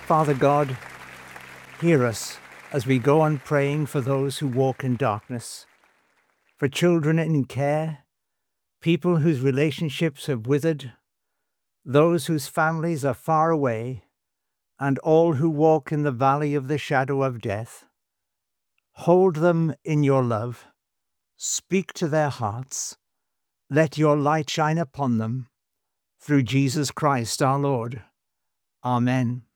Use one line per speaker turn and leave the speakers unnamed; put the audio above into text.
Father God, hear us as we go on praying for those who walk in darkness, for children in care, people whose relationships have withered, those whose families are far away, and all who walk in the valley of the shadow of death. Hold them in your love. Speak to their hearts. Let your light shine upon them. Through Jesus Christ our Lord. Amen.